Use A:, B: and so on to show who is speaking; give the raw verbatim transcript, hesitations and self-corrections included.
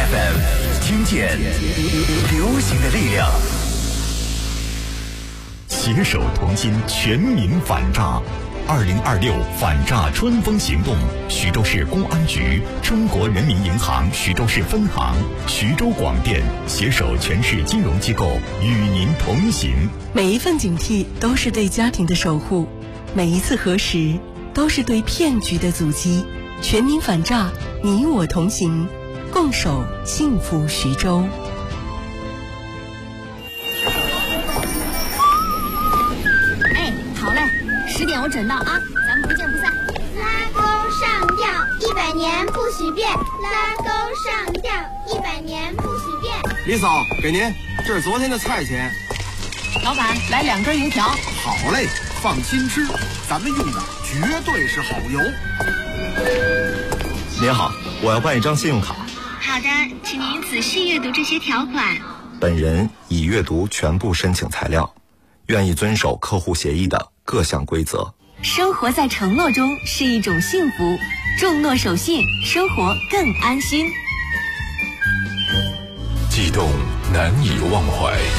A: F M， 听见流行的力量。
B: 携手同心，全民反诈。二零二六反诈春风行动，徐州市公安局、中国人民银行徐州市分行、徐州广电携手全市金融机构与您同行。
C: 每一份警惕都是对家庭的守护，每一次核实都是对骗局的阻击。全民反诈，你我同行，共守幸福徐州。
D: 哎，好嘞，十点我准到啊，咱们不见不散。
E: 拉钩上吊，一百年不许变。拉钩上吊，一百年不许变。
F: 李嫂，给您，这是昨天的菜钱。
D: 老板，来两根油条。
F: 好嘞，放心吃，咱们用的绝对是好油。
G: 您好，我要办一张信用卡。
E: 好的，请您仔细阅读这些条款。
G: 本人已阅读全部申请材料，愿意遵守客户协议的各项规则。
D: 生活在承诺中是一种幸福，重诺守信，生活更安心。
A: 悸动难以忘怀。